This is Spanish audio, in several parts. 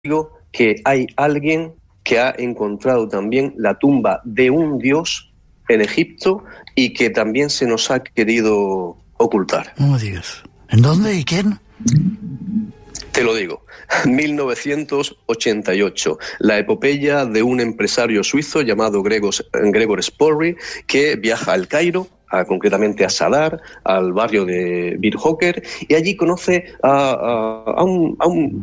digo que hay alguien que ha encontrado también la tumba de un dios en Egipto y que también se nos ha querido ocultar. No me digas. ¿En dónde y quién? Te lo digo. 1988, la epopeya de un empresario suizo llamado Gregor Sporri, que viaja al Cairo, concretamente a Sadar, al barrio de Bir Hoker, y allí conoce a un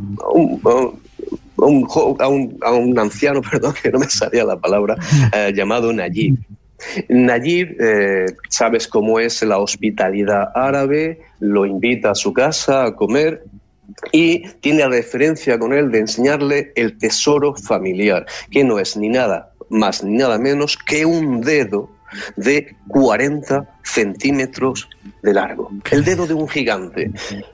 anciano, perdón, que no me salía la palabra, llamado Najib. Najib, sabes cómo es la hospitalidad árabe, lo invita a su casa a comer y tiene la referencia con él de enseñarle el tesoro familiar, que no es ni nada más ni nada menos que un dedo de 40 centímetros de largo, el dedo de un gigante.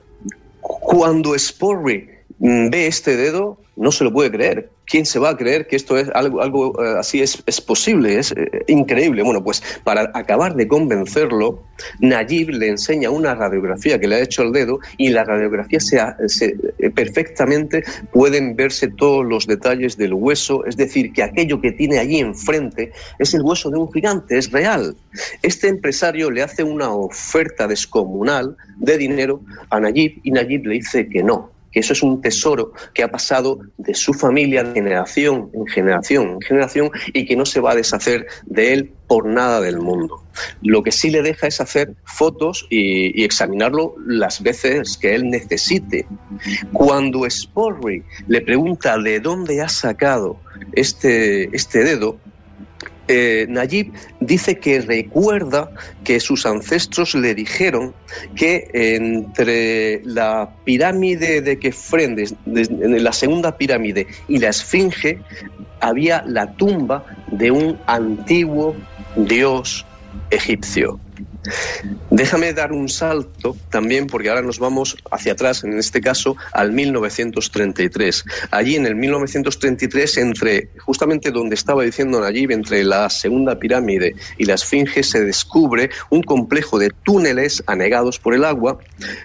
Cuando Sporri ve este dedo, no se lo puede creer. ¿Quién se va a creer que esto es algo así es posible? Es increíble. Bueno, pues para acabar de convencerlo, Najib le enseña una radiografía que le ha hecho al dedo, y en la radiografía perfectamente pueden verse todos los detalles del hueso, es decir, que aquello que tiene allí enfrente es el hueso de un gigante, es real. Este empresario le hace una oferta descomunal de dinero a Najib y Najib le dice que no, que eso es un tesoro que ha pasado de su familia de generación en generación en generación y que no se va a deshacer de él por nada del mundo. Lo que sí le deja es hacer fotos y examinarlo las veces que él necesite. Cuando Sporri le pregunta de dónde ha sacado este dedo, Najib dice que recuerda que sus ancestros le dijeron que entre la pirámide de Kefren, en la segunda pirámide, y la Esfinge, había la tumba de un antiguo dios egipcio. Déjame dar un salto también, porque ahora nos vamos hacia atrás, en este caso, al 1933. Allí, en el 1933, justamente donde estaba diciendo Najib, entre la segunda pirámide y la Esfinge, se descubre un complejo de túneles anegados por el agua.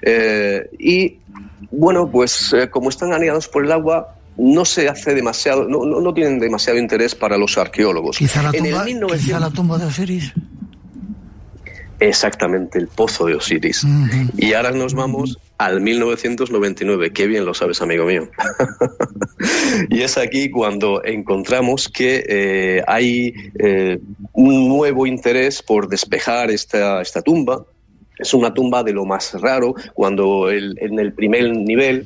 Y, bueno, pues como están anegados por el agua, no se hace demasiado, no tienen demasiado interés para los arqueólogos. Quizá la tumba de Osiris. Exactamente, el pozo de Osiris. Uh-huh. Y ahora nos vamos al 1999. Qué bien lo sabes, amigo mío. Y es aquí cuando encontramos que hay un nuevo interés por despejar esta tumba. Es una tumba de lo más raro, cuando en el primer nivel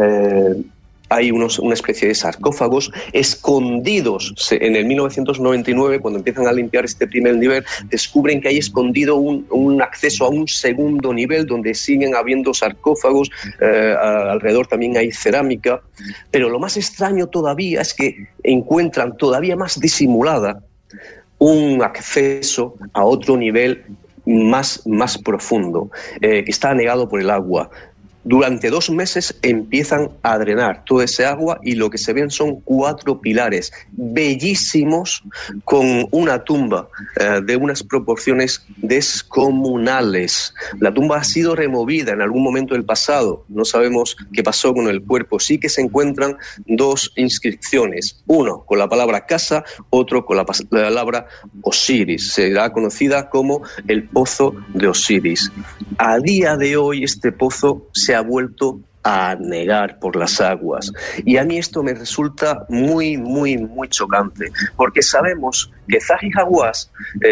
hay una especie de sarcófagos escondidos. En el 1999, cuando empiezan a limpiar este primer nivel, descubren que hay escondido un acceso a un segundo nivel donde siguen habiendo sarcófagos, alrededor también hay cerámica, pero lo más extraño todavía es que encuentran todavía más disimulada un acceso a otro nivel más profundo, que está anegado por el agua. Durante 2 meses empiezan a drenar toda esa agua y lo que se ven son 4 pilares bellísimos con una tumba de unas proporciones descomunales. La tumba ha sido removida en algún momento del pasado, no sabemos qué pasó con el cuerpo. Sí que se encuentran 2 inscripciones, uno con la palabra casa, otro con la palabra Osiris. Será conocida como el Pozo de Osiris. A día de hoy este pozo se ha vuelto a anegar por las aguas. Y a mí esto me resulta muy chocante, porque sabemos que Zahi Hawass,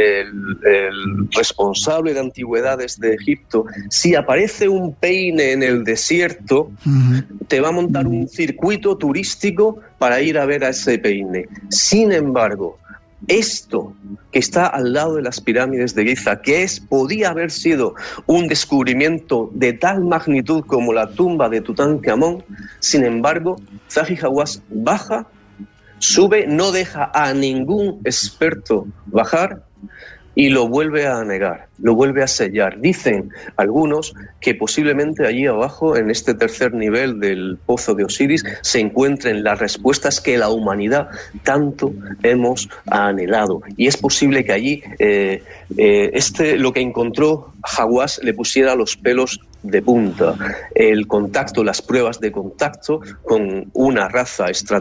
el responsable de antigüedades de Egipto, si aparece un peine en el desierto, te va a montar un circuito turístico para ir a ver a ese peine. Sin embargo, esto que está al lado de las pirámides de Giza, podía haber sido un descubrimiento de tal magnitud como la tumba de Tutankamón, sin embargo, Zahi Hawass baja, sube, no deja a ningún experto bajar y lo vuelve a negar, lo vuelve a sellar. Dicen algunos que posiblemente allí abajo, en este tercer nivel del Pozo de Osiris, se encuentren las respuestas que la humanidad tanto hemos anhelado. Y es posible que allí lo que encontró Hawass le pusiera los pelos de punta. El contacto, las pruebas de contacto con una raza extraterrestre